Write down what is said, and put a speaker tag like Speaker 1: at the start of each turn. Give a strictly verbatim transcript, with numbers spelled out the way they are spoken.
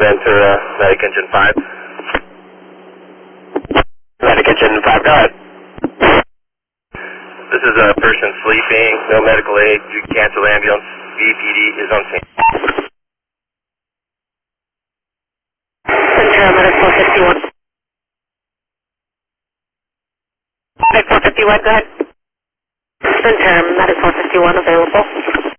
Speaker 1: Ventura, Medic Engine five.
Speaker 2: Medic Engine five, go ahead.
Speaker 1: This is a person sleeping, no medical aid, you can cancel ambulance, V P D is on scene.
Speaker 3: Ventura, Medic four fifty-one. Medic four fifty-one, go ahead. Ventura, Medic four fifty-one available.